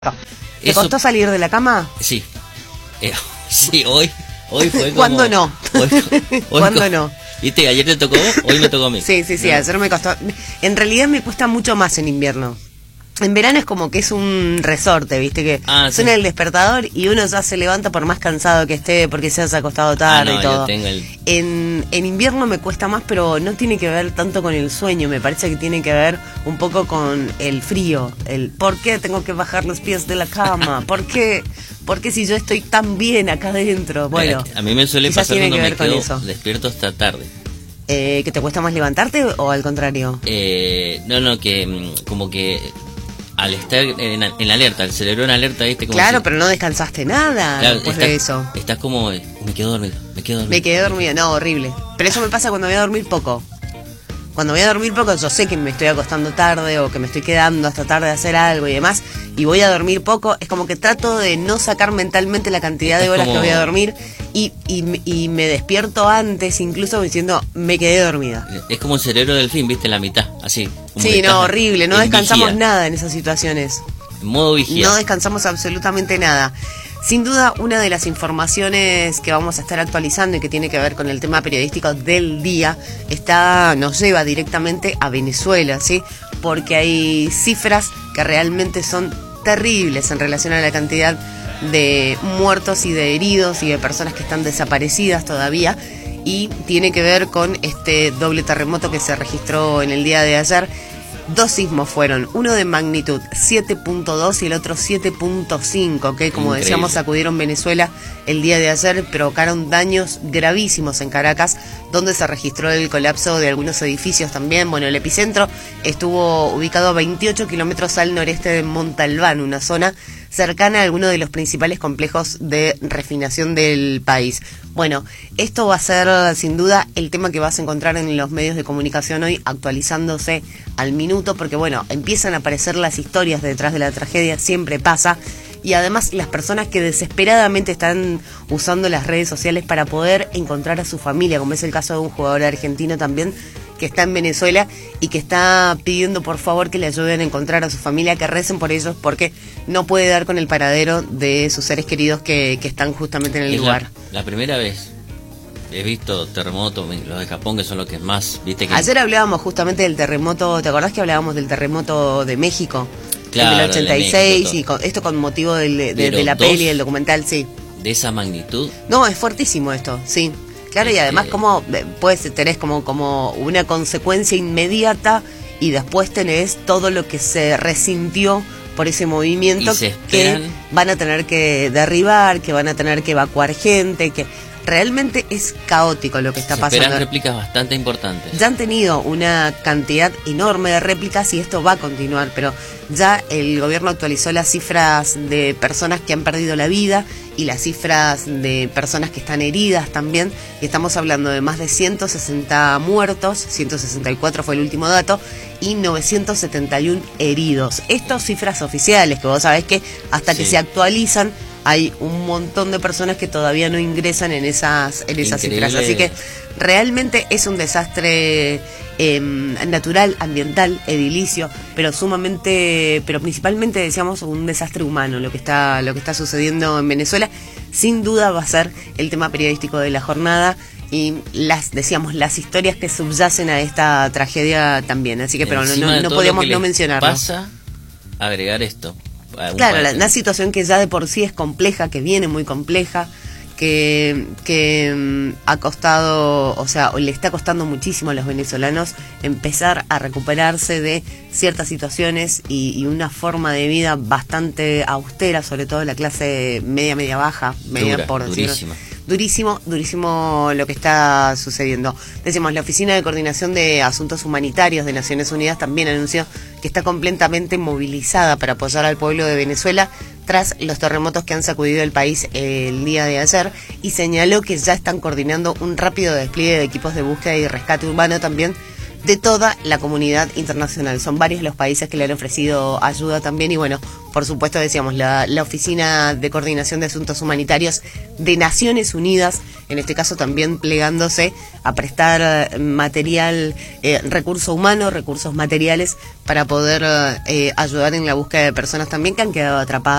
¿Te costó salir de la cama? Sí. Sí, hoy fue como... ¿Cuándo no? Hoy ¿Cuándo no? ¿Viste? Ayer te tocó vos, hoy me tocó a mí. Sí, No. ayer me costó. En realidad me cuesta mucho más en invierno. En verano es como que es un resorte, ¿viste? Que suena sí. el despertador y uno ya se levanta por más cansado que esté porque se has acostado tarde y todo. En invierno me cuesta más, pero no tiene que ver tanto con el sueño, me parece que tiene que ver un poco con el frío, el por qué tengo que bajar los pies de la cama, por qué si yo estoy tan bien acá adentro. Bueno, a mí me suele pasar tiene cuando que ver me con quedo eso. despierto hasta tarde. ¿Que te cuesta más levantarte o al contrario? No, que como que al estar en alerta, el cerebro en alerta, ¿viste? Como claro, si... pero no descansaste nada después de eso. Estás como, me quedo dormido. Me quedé dormida, no, horrible. Pero eso me pasa cuando voy a dormir poco. Cuando voy a dormir poco, yo sé que me estoy acostando tarde o que me estoy quedando hasta tarde a hacer algo y demás, y voy a dormir poco, es como que trato de no sacar mentalmente la cantidad de horas que voy a dormir y me despierto antes, incluso diciendo, me quedé dormida. Es como el cerebro del fin, ¿viste? La mitad, así. Sí, no, horrible, no descansamos nada en esas situaciones. En modo vigía. No descansamos absolutamente nada. Sin duda, una de las informaciones que vamos a estar actualizando y que tiene que ver con el tema periodístico del día nos lleva directamente a Venezuela, ¿sí? Porque hay cifras que realmente son terribles en relación a la cantidad de muertos y de heridos y de personas que están desaparecidas todavía, y tiene que ver con este doble terremoto que se registró en el día de ayer. Dos sismos fueron, uno de magnitud 7.2 y el otro 7.5, que como decíamos sacudieron Venezuela el día de ayer, provocaron daños gravísimos en Caracas, donde se registró el colapso de algunos edificios también. Bueno, el epicentro estuvo ubicado a 28 kilómetros al noreste de Montalbán, una zona cercana a alguno de los principales complejos de refinación del país. Bueno, esto va a ser sin duda el tema que vas a encontrar en los medios de comunicación hoy, actualizándose al minuto, porque bueno, empiezan a aparecer las historias detrás de la tragedia, siempre pasa, y además las personas que desesperadamente están usando las redes sociales para poder encontrar a su familia, como es el caso de un jugador argentino también, que está en Venezuela y que está pidiendo por favor que le ayuden a encontrar a su familia, que recen por ellos porque no puede dar con el paradero de sus seres queridos que están justamente en el lugar. La primera vez he visto terremotos, los de Japón, que son los que más, viste que... Ayer hablábamos justamente del terremoto, ¿te acordás que hablábamos del terremoto de México? Claro, del 86, México, y esto con motivo de la peli, del documental, sí. ¿De esa magnitud? No, es fuertísimo esto, sí. Claro, y además como tenés como una consecuencia inmediata y después tenés todo lo que se resintió por ese movimiento que van a tener que derribar, que van a tener que evacuar gente, que realmente es caótico lo que está pasando. Esperan réplicas bastante importantes. Ya han tenido una cantidad enorme de réplicas y esto va a continuar, pero ya el gobierno actualizó las cifras de personas que han perdido la vida y las cifras de personas que están heridas también, y estamos hablando de más de 160 muertos, 164 fue el último dato, y 971 heridos. Estas cifras oficiales, que vos sabés que hasta que se actualizan hay un montón de personas que todavía no ingresan en esas cifras, así que realmente es un desastre natural, ambiental, edilicio, pero principalmente decíamos un desastre humano lo que está sucediendo en Venezuela. Sin duda va a ser el tema periodístico de la jornada y las historias que subyacen a esta tragedia también, así que pero no podíamos no mencionarlo. Pasa agregar esto. Claro, una situación que ya de por sí es compleja, que viene muy compleja, que ha costado, o le está costando muchísimo a los venezolanos empezar a recuperarse de ciertas situaciones y una forma de vida bastante austera, sobre todo la clase media baja, por decirlo. Durísimo lo que está sucediendo. Decimos, la Oficina de Coordinación de Asuntos Humanitarios de Naciones Unidas también anunció que está completamente movilizada para apoyar al pueblo de Venezuela tras los terremotos que han sacudido el país el día de ayer, y señaló que ya están coordinando un rápido despliegue de equipos de búsqueda y rescate humano también de toda la comunidad internacional. Son varios los países que le han ofrecido ayuda también y bueno, por supuesto decíamos, la Oficina de Coordinación de Asuntos Humanitarios de Naciones Unidas, en este caso también plegándose a prestar material, recurso humano, recursos materiales para poder ayudar en la búsqueda de personas también que han quedado atrapadas